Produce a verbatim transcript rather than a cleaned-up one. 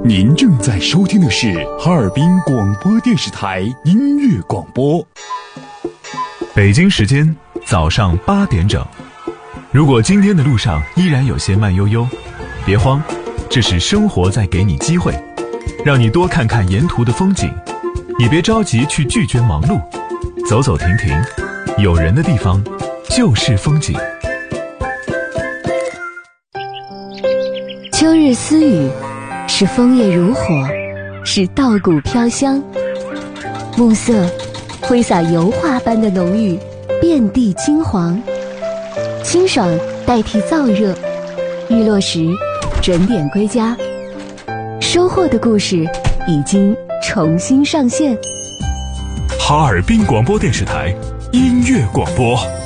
您正在收听的是哈尔滨广播电视台音乐广播。 北京时间早上八点整。如果今天的路上依然有些慢悠悠，别慌，这是生活在给你机会，让你多看看沿途的风景。也别着急去拒绝忙碌，走走停停，有人的地方就是风景。 秋日私语，是枫叶如火，是稻谷飘香。暮色挥洒油画般的浓郁，遍地金黄。清爽代替燥热，日落时准点归家。收获的故事已经重新上线。 哈尔滨广播电视台音乐广播。